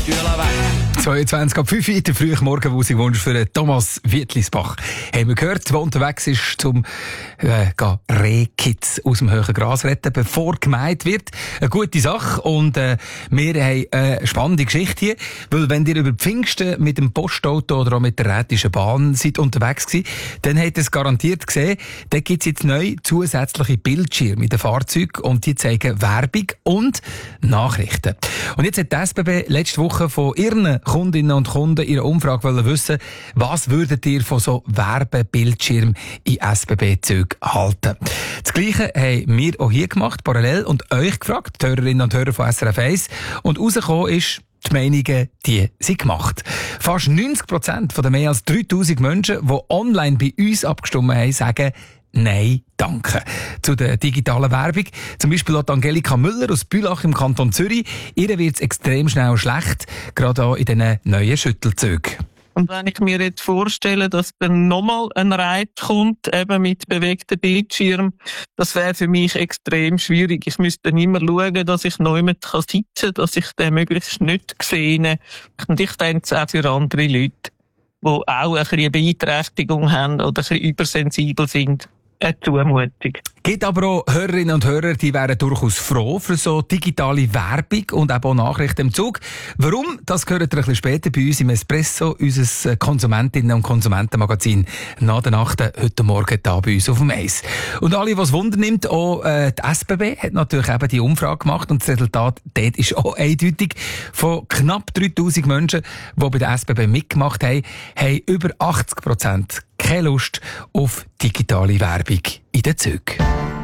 Stühle weg. 22.05 Uhr, der frühe Morgenmusikwunsch für Thomas Wietlisbach. Haben wir gehört, der unterwegs ist, zum Rehkitz aus dem hohen Gras retten, bevor gemäht wird. Eine gute Sache. Und wir haben eine spannende Geschichte hier, weil wenn ihr über Pfingsten mit dem Postauto oder auch mit der Rätischen Bahn seid unterwegs gewesen, dann habt ihr es garantiert gesehen, da gibt es jetzt neu zusätzliche Bildschirme in den Fahrzeugen und die zeigen Werbung und Nachrichten. Und jetzt hat die SBB letzte Woche von ihren Kundinnen und Kunden ihre Umfrage wissen, was würdet ihr von so Werbebildschirmen in SBB-Zügen halten? Das Gleiche haben wir auch hier gemacht, parallel, und euch gefragt, die Hörerinnen und Hörer von SRF 1. Und rausgekommen ist, die Meinungen, die sind gemacht. Fast 90% der mehr als 3000 Menschen, die online bei uns abgestimmt haben, sagen, nein, danke. Zu der digitalen Werbung. Zum Beispiel auch Angelika Müller aus Bülach im Kanton Zürich. Ihr wird es extrem schnell schlecht, gerade auch in diesen neuen Schüttelzügen. Und wenn ich mir jetzt vorstelle, dass dann nochmal ein Reit kommt, eben mit bewegten Bildschirm, das wäre für mich extrem schwierig. Ich müsste dann immer schauen, dass ich neu sitzen kann, dass ich den möglichst nicht sehe. Und ich denke es auch für andere Leute, die auch ein bisschen eine Beeinträchtigung haben oder ein bisschen übersensibel sind. Eine Zumutung. Gibt aber auch Hörerinnen und Hörer, die wären durchaus froh für so digitale Werbung und auch Nachrichten im Zug. Warum? Das gehört ihr ein bisschen später bei uns im Espresso, unser Konsumentinnen- und Konsumentenmagazin nach der Nacht heute Morgen da bei uns auf dem Eis. Und alle, was Wunder nimmt, auch die SBB hat natürlich eben die Umfrage gemacht und das Resultat dort ist auch eindeutig. Von knapp 3000 Menschen, die bei der SBB mitgemacht haben, haben über 80% keine Lust auf digitale Werbung in den Zügen.